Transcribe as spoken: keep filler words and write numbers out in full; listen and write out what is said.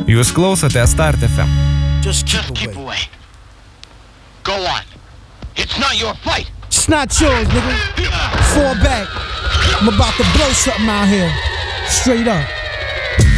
Jūs klausote Start F M. Just keep, Just away. keep away. Go on. It's not your fight. It's not yours, nigga. Fall back. I'm about to blow something out here. Straight up.